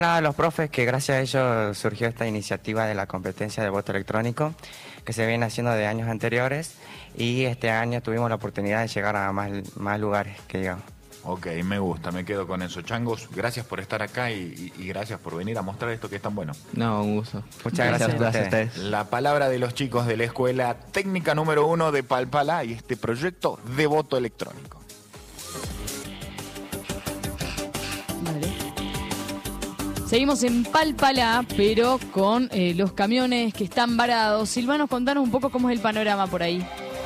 Nada, a los profes que gracias a ellos surgió esta iniciativa de la competencia de voto electrónico que se viene haciendo de años anteriores y este año tuvimos la oportunidad de llegar a más lugares que digamos. Ok, me gusta, me quedo con eso. Changos, gracias por estar acá y gracias por venir a mostrar esto que es tan bueno. No, un gusto. Muchas gracias a ustedes. La palabra de los chicos de la Escuela Técnica número 1 de Palpalá y este proyecto de voto electrónico. Vale. Seguimos en Palpalá, pero con los camiones que están varados. Silvanos, contanos un poco cómo es el panorama por ahí.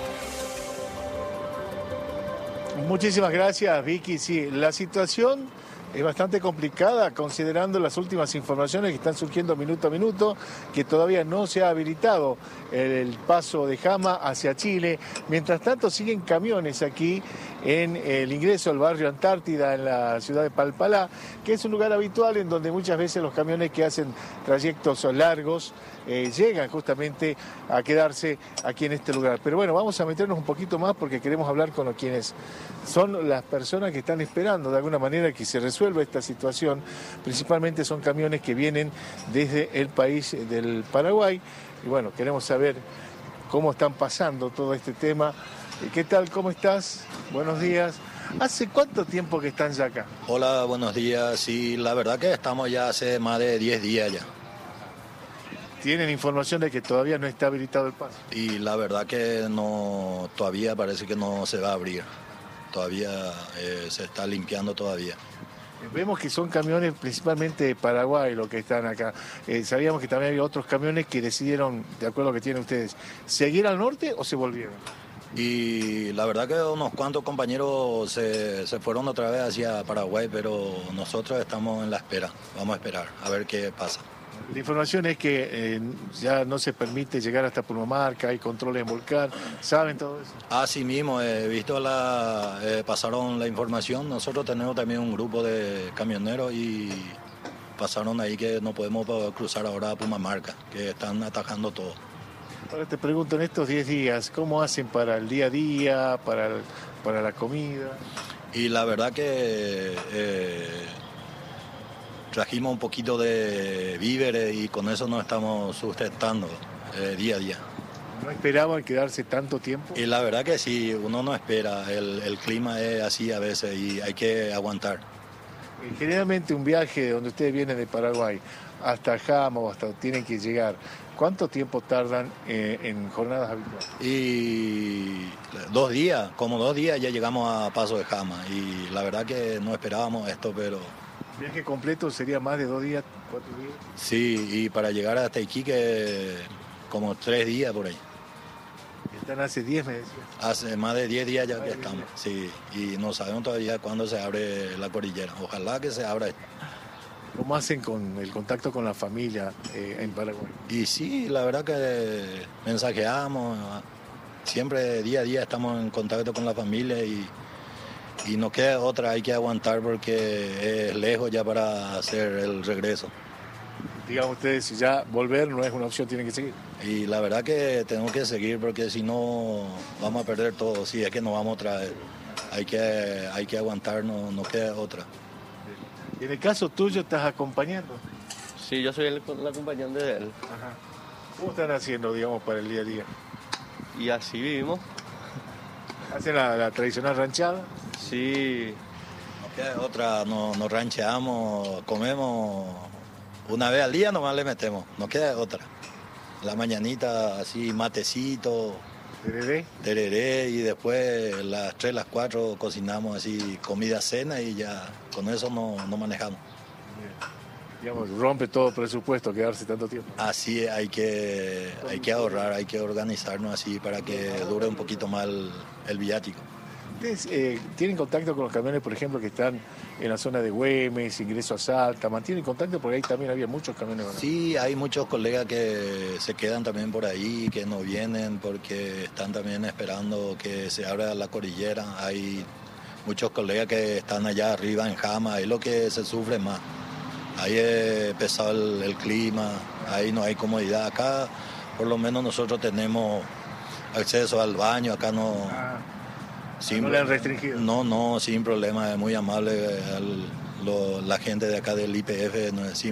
Muchísimas gracias, Vicky. Sí, la situación es bastante complicada considerando las últimas informaciones que están surgiendo minuto a minuto, que todavía no se ha habilitado el paso de Jama hacia Chile. Mientras tanto siguen camiones aquí en el ingreso al barrio Antártida en la ciudad de Palpalá, que es un lugar habitual en donde muchas veces los camiones que hacen trayectos largos llegan justamente a quedarse aquí en este lugar. Pero bueno, vamos a meternos un poquito más porque queremos hablar con quienes son las personas que están esperando de alguna manera que se resuelva esta situación. Principalmente son camiones que vienen desde el país del Paraguay. Y bueno, queremos saber cómo están pasando todo este tema. ¿Qué tal? ¿Cómo estás? Buenos días. ¿Hace cuánto tiempo que están ya acá? Hola, buenos días. Sí, la verdad que estamos ya hace más de 10 días ya. ¿Tienen información de que todavía no está habilitado el paso? Y la verdad que no, todavía parece que no se va a abrir. Todavía se está limpiando todavía. Vemos que son camiones principalmente de Paraguay los que están acá. Sabíamos que también había otros camiones que decidieron, de acuerdo a lo que tienen ustedes, ¿seguir al norte o se volvieron? Y la verdad que unos cuantos compañeros se fueron otra vez hacia Paraguay, pero nosotros estamos en la espera. Vamos a esperar a ver qué pasa. La información es que ya no se permite llegar hasta Purmamarca, hay controles en Volcán, ¿saben todo eso? Así mismo, he visto pasaron la información. Nosotros tenemos también un grupo de camioneros y pasaron ahí que no podemos cruzar ahora a Purmamarca, que están atajando todo. Ahora te pregunto, en estos 10 días, ¿cómo hacen para el día a día, para la comida? Y la verdad que trajimos un poquito de víveres y con eso nos estamos sustentando día a día. ¿No esperaban quedarse tanto tiempo? Y la verdad que sí, uno no espera, el clima es así a veces y hay que aguantar. Generalmente un viaje de donde ustedes vienen de Paraguay hasta Jama o hasta donde tienen que llegar, ¿cuánto tiempo tardan en jornadas habituales? Y 2 días, como 2 días ya llegamos a Paso de Jama y la verdad que no esperábamos esto, pero... ¿El viaje completo sería más de 2 días, 4 días? Sí, y para llegar hasta Iquique como 3 días por ahí. Están hace 10, me decías. Hace más de 10 días ya que estamos, sí, y no sabemos todavía cuándo se abre la cordillera. Ojalá que se abra. ¿Cómo hacen con el contacto con la familia en Paraguay? Y sí, la verdad que mensajeamos, siempre día a día estamos en contacto con la familia y no queda otra, hay que aguantar porque es lejos ya para hacer el regreso. Digamos ustedes, si ya volver no es una opción, tienen que seguir. Y la verdad que tenemos que seguir porque si no vamos a perder todo, si es que nos vamos otra vez. Hay que aguantar, no queda otra. Y en el caso tuyo, ¿estás acompañando? Sí, yo soy el acompañante de él. Ajá. ¿Cómo están haciendo, digamos, para el día a día? Y así vivimos. ¿Hacen la tradicional ranchada? Sí. No queda otra, nos rancheamos, comemos una vez al día, nomás le metemos, no queda otra. La mañanita así, matecito, tereré y después las 3, las 4 cocinamos así comida, cena y ya con eso no manejamos. Digamos, rompe todo presupuesto quedarse tanto tiempo. Así hay que ahorrar, hay que organizarnos así para que dure un poquito más el viático. ¿Ustedes tienen contacto con los camiones, por ejemplo, que están en la zona de Güemes, ingreso a Salta? ¿Mantienen contacto? Porque ahí también había muchos camiones, ¿verdad? Sí, hay muchos colegas que se quedan también por ahí, que no vienen porque están también esperando que se abra la cordillera. Hay muchos colegas que están allá arriba en Jama, es lo que se sufre más. Ahí es pesado el clima, ahí no hay comodidad. Acá por lo menos nosotros tenemos acceso al baño, acá no... ¿No le han restringido? No, sin problema, es muy amable la gente de acá del IPF, sin